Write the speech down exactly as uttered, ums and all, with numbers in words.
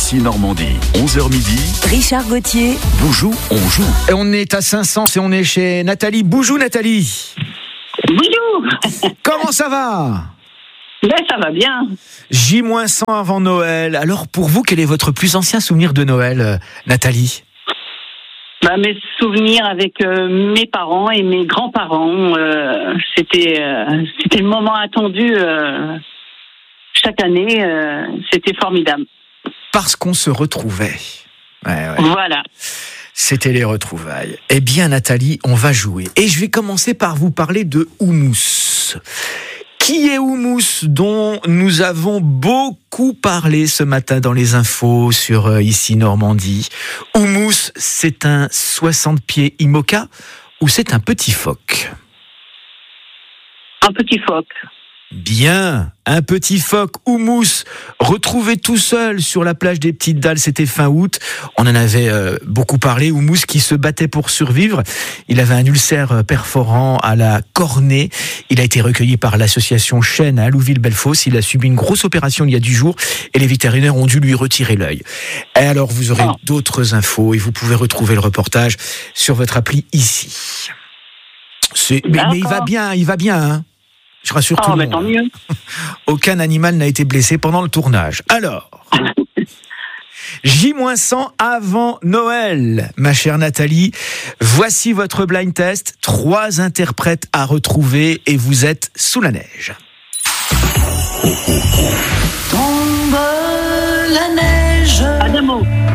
Ici Normandie, onze heures midi. Richard Gauthier. Boujou, on joue. Et on est à Saint-Saëns et on est chez Nathalie. Boujou Nathalie. Bonjour. Comment ça va? Ben, ça va bien. J cent avant Noël. Alors pour vous, quel est votre plus ancien souvenir de Noël, euh, Nathalie? Ben, mes souvenirs avec euh, mes parents et mes grands-parents, euh, c'était, euh, c'était le moment attendu euh, chaque année. Euh, c'était formidable. Parce qu'on se retrouvait. Ouais, ouais. Voilà. C'était les retrouvailles. Eh bien Nathalie, on va jouer. Et je vais commencer par vous parler de houmous. Qui est houmous, dont nous avons beaucoup parlé ce matin dans les infos sur euh, Ici Normandie. Houmous, c'est un soixante pieds IMOCA ou c'est un petit phoque? Un petit phoque. Bien, un petit phoque houmous retrouvé tout seul sur la plage des Petites Dalles, c'était fin août. On en avait euh, beaucoup parlé. Houmous qui se battait pour survivre. Il avait un ulcère perforant à la cornée. Il a été recueilli par l'association Chêne à Allouville-Bellefosse. Il a subi une grosse opération il y a dix jours et les vétérinaires ont dû lui retirer l'œil. Et alors vous aurez oh. d'autres infos et vous pouvez retrouver le reportage sur votre appli ici. C'est... Mais, mais il va bien, il va bien, hein. Je rassure oh, tout le mais monde. tant mieux. Aucun animal n'a été blessé pendant le tournage. Alors, J cent avant Noël, ma chère Nathalie. Voici votre blind test. Trois interprètes à retrouver et vous êtes sous la neige. Tombe la neige. Adamo.